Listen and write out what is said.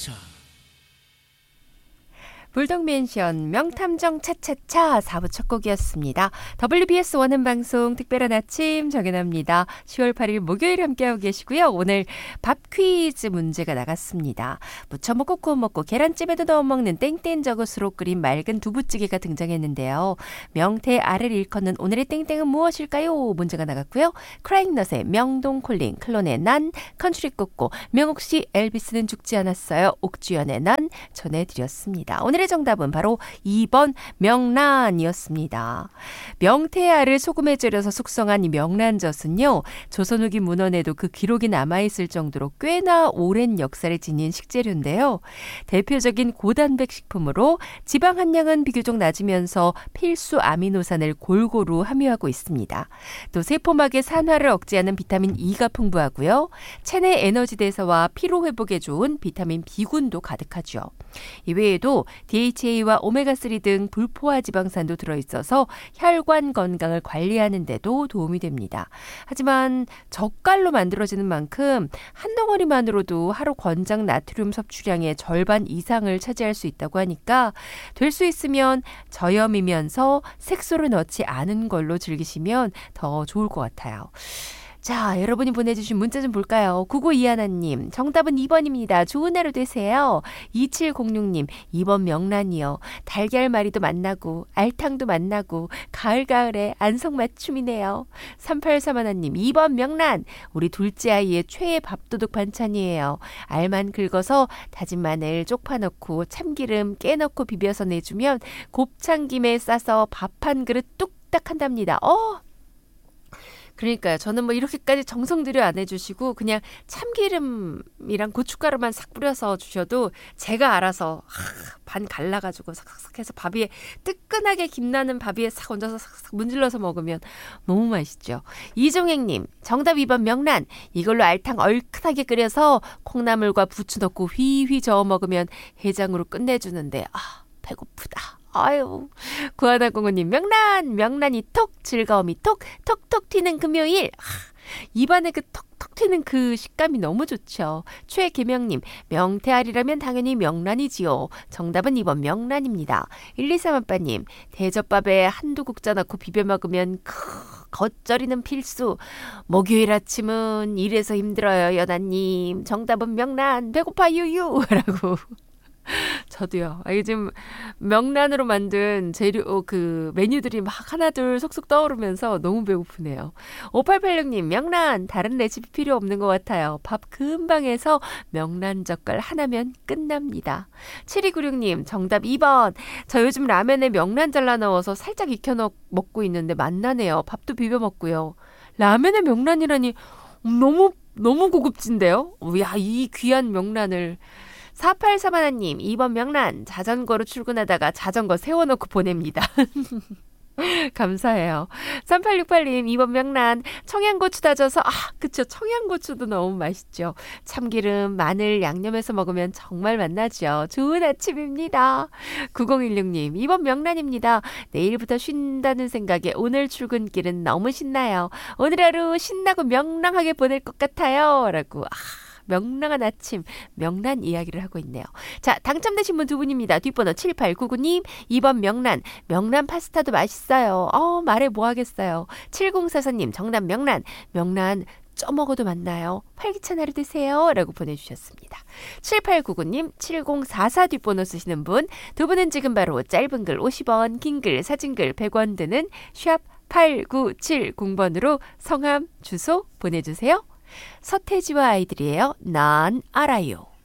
불독맨션 명탐정 차차차 4부 첫 곡이었습니다. WBS 원음방송 특별한 아침 정연아입니다. 10월 8일 목요일 함께하고 계시고요. 오늘 밥 퀴즈 문제가 나갔습니다. 무쳐 먹고 구워 먹고 계란찜에도 넣어 먹는 땡땡 저것으로 끓인 맑은 두부찌개가 등장했는데요. 명태 알을 일컫는 오늘의 땡땡은 무엇일까요? 문제가 나갔고요. 크라잉넛의 명동콜링, 클론의 난, 컨츄리 꼬꼬, 명옥씨 엘비스는 죽지 않았어요. 옥주연의 난 전해드렸습니다. 오늘의 정답은 바로 2번 명란이었습니다. 명태알을 소금에 절여서 숙성한 이 명란젓은요. 조선 후기 문헌에도 그 기록이 남아있을 정도로 꽤나 오랜 역사를 지닌 식재료인데요. 대표적인 고단백 식품으로 지방 함량은 비교적 낮으면서 필수 아미노산을 골고루 함유하고 있습니다. 또 세포막의 산화를 억제하는 비타민 E가 풍부하고요. 체내 에너지 대사와 피로 회복에 좋은 비타민 B군도 가득하죠. 이외에도 DHA와 오메가3 등 불포화 지방산도 들어있어서 혈관 건강을 관리하는 데도 도움이 됩니다. 하지만 젓갈로 만들어지는 만큼 한 덩어리만으로도 하루 권장 나트륨 섭취량의 절반 이상을 차지할 수 있다고 하니까 될 수 있으면 저염이면서 색소를 넣지 않은 걸로 즐기시면 더 좋을 것 같아요. 자, 여러분이 보내주신 문자 좀 볼까요? 9921님, 정답은 2번입니다. 좋은 하루 되세요. 2706님, 2번 명란이요. 달걀말이도 만나고 알탕도 만나고 가을가을에 안성맞춤이네요. 3831님, 2번 명란. 우리 둘째 아이의 최애 밥도둑 반찬이에요. 알만 긁어서 다진 마늘 쪽파 넣고 참기름 깨 넣고 비벼서 내주면 곱창김에 싸서 밥 한 그릇 뚝딱 한답니다. 그러니까요. 저는 뭐 이렇게까지 정성 들여 안 해주시고 그냥 참기름이랑 고춧가루만 싹 뿌려서 주셔도 제가 알아서 반 갈라가지고 싹싹 해서 밥 위에 뜨끈하게 김나는 밥 위에 싹 얹어서 싹싹 문질러서 먹으면 너무 맛있죠. 이종행님, 정답 2번 명란. 이걸로 알탕 얼큰하게 끓여서 콩나물과 부추 넣고 휘휘 저어 먹으면 해장으로 끝내주는데 배고프다. 아유, 구하나공원님, 명란이 톡, 즐거움이 톡, 톡톡 튀는 금요일. 입안에 그 톡톡 튀는 그 식감이 너무 좋죠. 최계명님, 명태알이라면 당연히 명란이지요. 정답은 2번 명란입니다. 123아빠님, 대접밥에 한두 국자 넣고 비벼 먹으면 겉절이는 필수. 목요일 아침은 일해서 힘들어요, 연아님. 정답은 명란. 배고파 유유 라고. 저도요. 이게 지금 명란으로 만든 재료 그 메뉴들이 막 하나둘 속속 떠오르면서 너무 배고프네요. 5886님, 명란 다른 레시피 필요 없는 것 같아요. 밥 금방 해서 명란 젓갈 하나면 끝납니다. 7296님, 정답 2번. 저 요즘 라면에 명란 잘라 넣어서 살짝 익혀 먹고 있는데 맛나네요. 밥도 비벼 먹고요. 라면에 명란이라니 너무 고급진데요. 야, 이 귀한 명란을. 4831님, 2번 명란. 자전거로 출근하다가 자전거 세워놓고 보냅니다. 감사해요. 3868님, 2번 명란. 청양고추 다져서, 그쵸. 청양고추도 너무 맛있죠. 참기름, 마늘, 양념해서 먹으면 정말 맛나죠. 좋은 아침입니다. 9016님, 2번 명란입니다. 내일부터 쉰다는 생각에 오늘 출근길은 너무 신나요. 오늘 하루 신나고 명랑하게 보낼 것 같아요. 라고. 명랑한 아침, 명란 이야기를 하고 있네요. 자, 당첨되신 분 두 분입니다. 뒷번호 7899님, 2번 명란 파스타도 맛있어요. 말해 뭐 하겠어요. 7044님, 정답 명란 쪄먹어도 맛나요. 활기찬 하루 되세요. 라고 보내주셨습니다. 7899님, 7044 뒷번호 쓰시는 분, 두 분은 지금 바로 짧은 글 50원, 긴 글, 사진글 100원 드는 샵 8970번으로 성함, 주소 보내주세요. 서태지와 아이들이에요. 난 알아요.